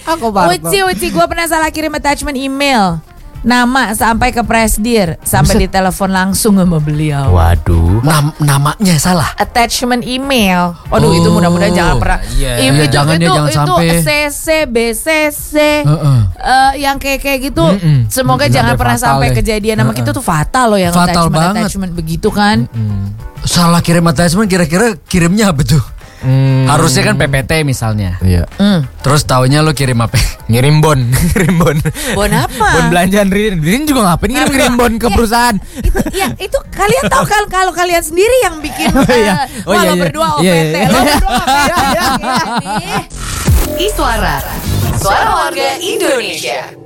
Aku baru. Uci, gue pernah salah kirim attachment email. Nama sampai ke presdir, sampai ditelepon langsung sama beliau. Waduh. Namanya salah. Attachment email. Aduh, itu mudah-mudahan jangan pernah. Iya, jangan sampai. CC, BCC, yang kayak gitu. Semoga Sampai jangan pernah fatal sampai ya. kejadian. Nama kita tuh fatal loh yang Fatal attachment begitu kan. Salah kirim attachment, kira-kira kirimnya apa tuh? Harusnya kan PPT misalnya. Iya. Terus taunya lo kirim apa? Ngirim bon. Bon apa? Bon belanjaan Ririn juga ngapain ngirim bon ke perusahaan? Itu kalian tahu kan kalau kalian sendiri yang bikin. Lo berdua OPT, lo berdua OPT. Nih. Iswara, suara warga Indonesia.